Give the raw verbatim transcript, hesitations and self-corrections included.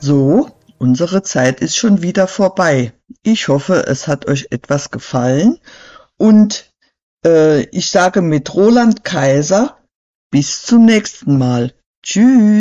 So, unsere Zeit ist schon wieder vorbei. Ich hoffe, es hat euch etwas gefallen und äh, ich sage mit Roland Kaiser bis zum nächsten Mal. Tschüss.